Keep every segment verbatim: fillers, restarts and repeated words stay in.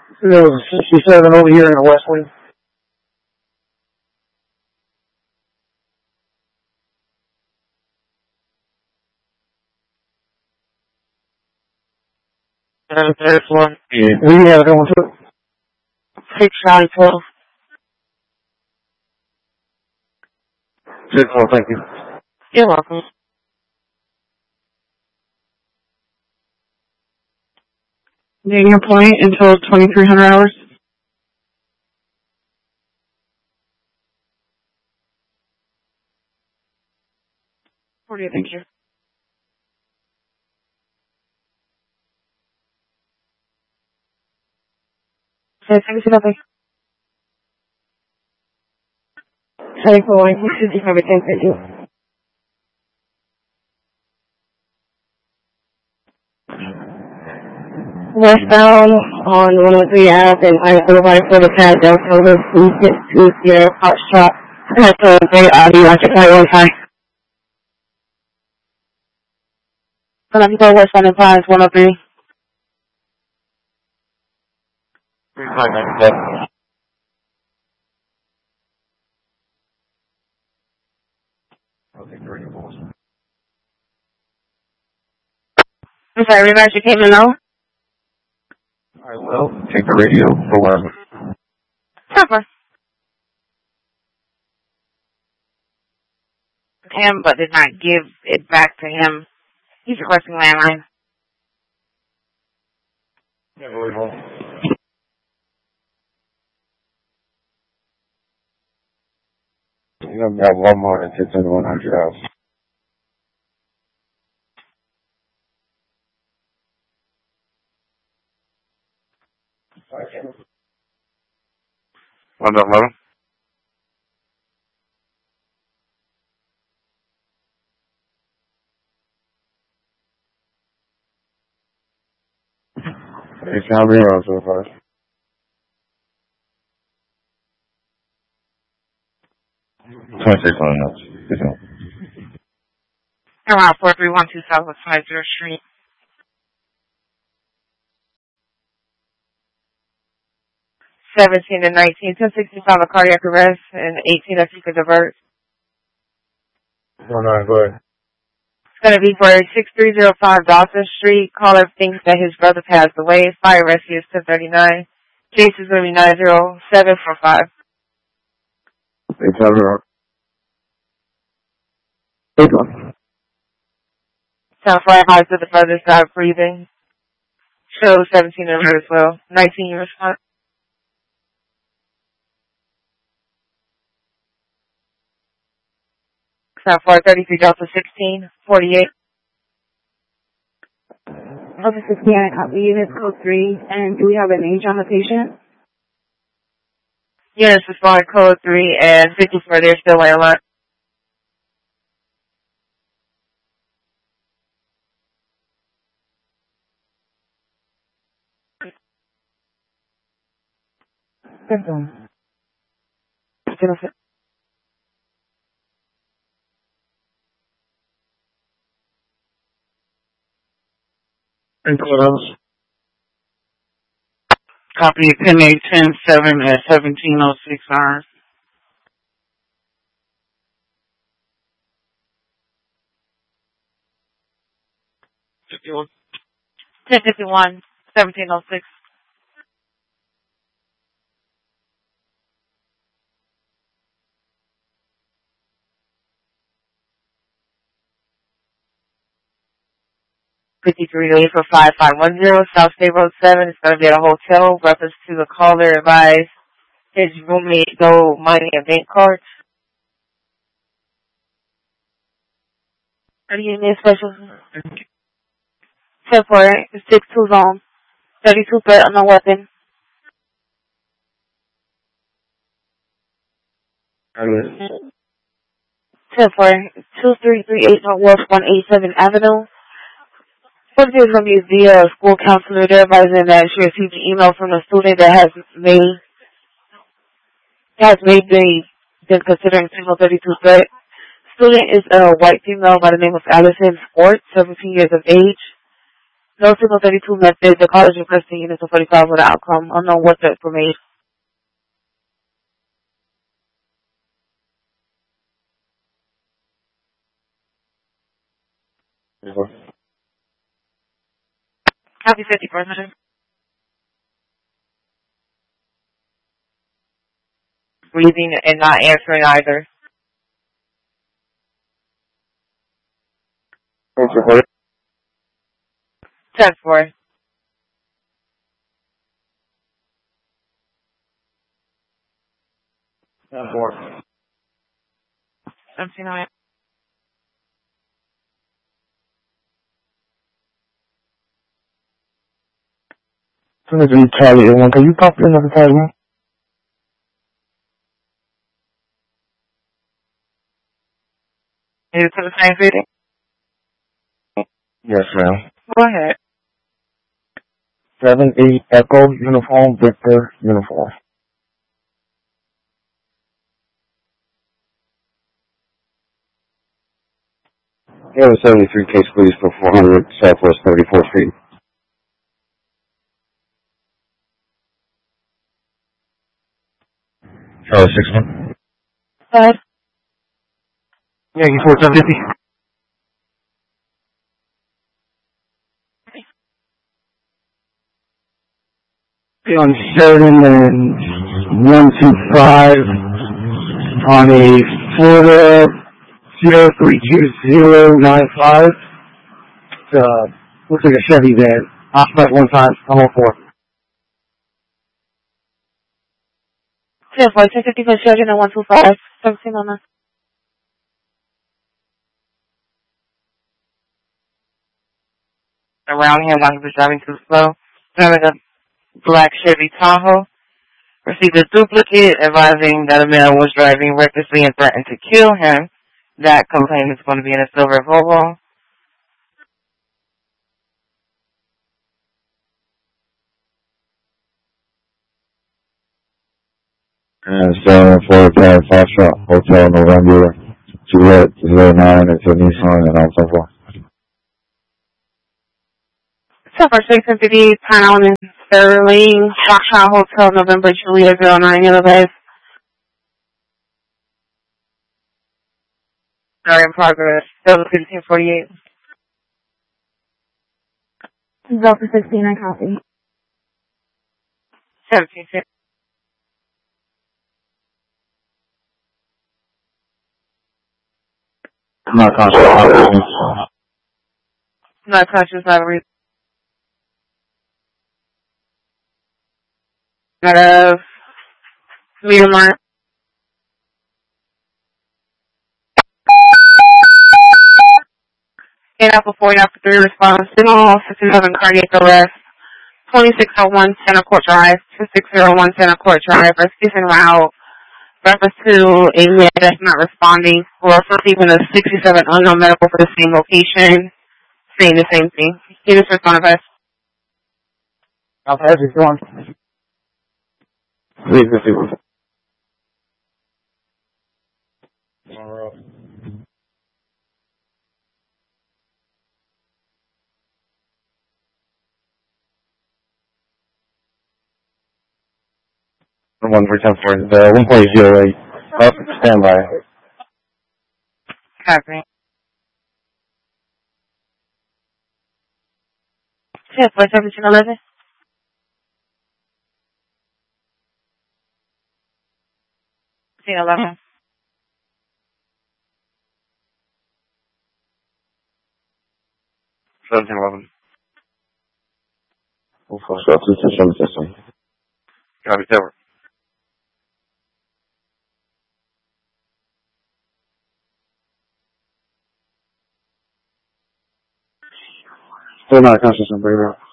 There was a sixty-seven over here in the West Wing. And the third floor. Yeah. We have going to it. Six Charlie twelve. Six floor, thank you. You're welcome. Daniel Point until twenty-three hundred hours. forty, thank you. Okay, thank you, lovely. Heading for line two sixty-five, thank you. Westbound on one oh three Ave and I over for the pad down over to get to Sierra Hot Shop. That's a very audio occupied one time. So let me go westbound and five one oh three. three five nine seven. Okay, three four. I'm sorry, rematch you came in low? I will take the radio for whatever. Proper. Him, but did not give it back to him. He's requesting landline. Yeah, really well. You have got one more than six hundred one hundred hours. One dot eleven. It's how many hours so far? Twenty-six minutes. Around four three one two Southwest five zero Street. Seventeen and nineteen, ten sixty-five a cardiac arrest, and eighteen if you could divert. No, no, go ahead. It's going to be for six three zero five Dawson Street. Caller thinks that his brother passed away. Fire rescue is ten thirty-nine. Case is going to be nine zero seven four five. They tell her. Take one. Sound fire highs to the further side breathing. Show seventeen in her as well. nineteen you respond. Sound fire thirty-three Delta sixteen forty-eight. Delta sixteen, I copy unit code three, and do we have an age on the patient? Units respond code three and fifty-four, they're still way alert. Symptom. And close. Copy ten eight ten seven at seventeen oh six hours. fifty-one. ten fifty-one, seventeen oh six. fifty-three eight for five five one zero, South State Road seven. It's going to be at a hotel. Reference to the caller advised his roommate go mining a bank cards. Are you need special? ten four, six two zone. thirty-two threat on the weapon. ten four, two three three eight Northwest one eighty-seven Avenue. What it is going to be via school counselor. They're advising that she received an email from a student that has made has made the been considering single thirty-two threat. Student is a white female by the name of Allison Sport, seventeen years of age. No signal thirty-two method. The call is requesting units of forty-five with the outcome. Unknown what the information. Copy fifty percent. Breathing and not answering either. ten four. ten four. seventeen nine. As soon as you tally it, one, can you pop in another tally one? Is it to the same city? Yes, ma'am. Go ahead. seven eight Echo Uniform Victor Uniform. Yeah, seventy-three case please for four hundred Southwest thirty-fourth Street. Charlie six one. Go ahead. Yankee four seven fifty. On Sheridan and one two five on a Florida zero three two zero nine five. Uh, looks like a Chevy van. Off one time. I'm on four. ten four. ten fifty for Sheridan and one two five. seventeen oh nine. Around here while he was driving too slow. Driving a black Chevy Tahoe. Received a duplicate advising that a man was driving recklessly and threatened to kill him. That complaint is going to be in a silver Volvo. And seven four five Foxtrot Hotel November Juliet zero nine into Nissan and on so forth. ten four six and fifty pound in Sterling, Foxtrot Hotel, November, Juliet, zero nine, yellow guys. Are in progress, Delta fifteen forty-eight. Delta sixteen, I copy. seventeen fifty. Not conscious. Not conscious, not reason. Out of medium line. eight Alpha four, Alpha three response. Signal fifty-seven cardiac arrest. twenty-six oh one Center Court Drive. two six oh one Center Court Drive. Rescue en route. Reference to a man that's not responding. We're receiving a sixty-seven unknown medical for the same location. Saying the same thing. Get us respond advice. I'll pass it on. Please, if you one for ten four, the one point zero eight. Up, standby. Copy. ten four seventeen eleven. seventeen eleven. seventeen eleven. Oh, fuck. seventeen system. Copy, tower. Still not conscious and breathe out.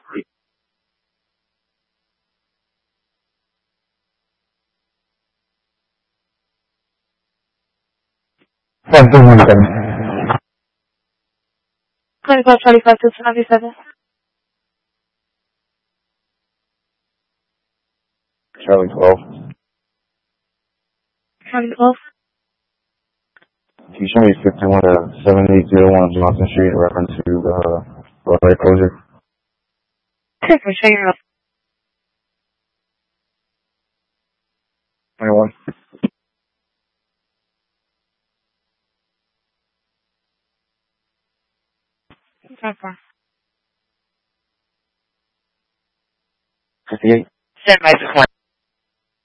Seventeen one seven. twenty-five twenty-five two ninety-seven. Charlie twelve. Charlie twelve. Can you show me fifty-one to seven eight zero one Johnson Street in reference to the roadway closure? Check for sharing. twenty-one. Okay. fifty-eight. Stand by this one.